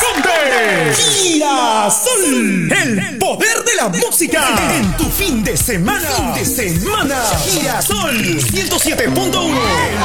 donde Girasol, el poder de la música en tu fin de semana. Girasol 107.1.